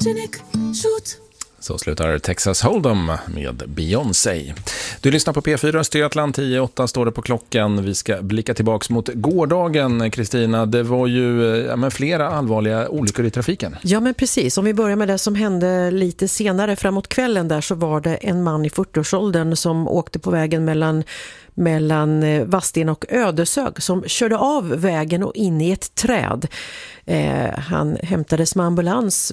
Martinique, shoot. Så slutar Texas Hold'em med Beyoncé. Du lyssnar på P4 Östergötland, 10:08 står det på klockan. Vi ska blicka tillbaks mot gårdagen, Kristina. Det var ju flera allvarliga olyckor i trafiken. Ja, men precis. Om vi börjar med det som hände lite senare framåt kvällen där, så var det en man i 40-årsåldern som åkte på vägen mellan Vadstena och Ödeshög som körde av vägen och in i ett träd. Han hämtades med ambulans